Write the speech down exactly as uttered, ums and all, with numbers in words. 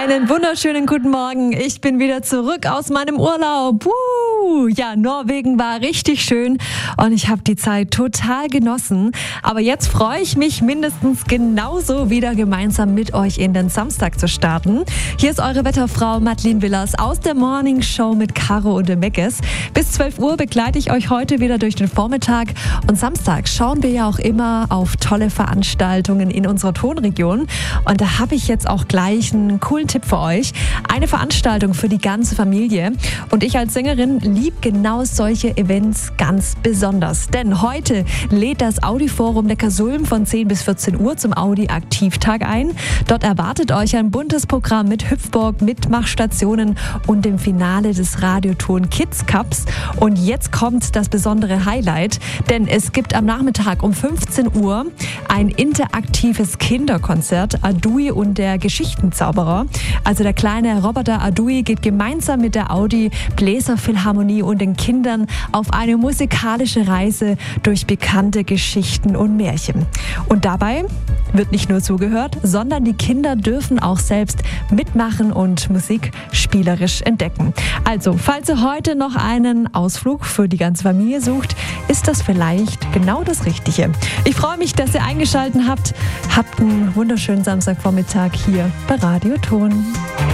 Einen wunderschönen guten Morgen. Ich bin wieder zurück aus meinem Urlaub. Uh, ja, Norwegen war richtig schön und ich habe die Zeit total genossen. Aber jetzt freue ich mich mindestens genauso wieder gemeinsam mit euch in den Samstag zu starten. Hier ist eure Wetterfrau Madeleine Willers aus der Morning Show mit Caro und dem Meckes. Bis zwölf Uhr begleite ich euch heute wieder durch den Vormittag. Und Samstag schauen wir ja auch immer auf tolle Veranstaltungen in unserer Tonregion. Und da habe ich jetzt auch gleich einen coolen Tipp für euch. Eine Veranstaltung für die ganze Familie. Und ich als Sängerin liebe genau solche Events ganz besonders. Denn heute lädt das Audi-Forum Neckarsulm von zehn bis vierzehn Uhr zum Audi-Aktivtag ein. Dort erwartet euch ein buntes Programm mit Hüpfburg, Mitmachstationen und dem Finale des Radioton Kids Cups. Und jetzt kommt das besondere Highlight, denn es gibt am Nachmittag um fünfzehn Uhr ein interaktives Kinderkonzert, Adui und der Geschichtenzauberer. Also der kleine Roboter Adui geht gemeinsam mit der Audi Bläserphilharmonie und den Kindern auf eine musikalische Reise durch bekannte Geschichten und Märchen. Und dabei wird nicht nur zugehört, sondern die Kinder dürfen auch selbst mitmachen und Musik spielerisch entdecken. Also, falls ihr heute noch einen Ausflug für die ganze Familie sucht, ist das vielleicht genau das Richtige. Ich freue mich, dass ihr eingeschaltet habt. Habt einen wunderschönen Samstagvormittag hier bei Radio Ton.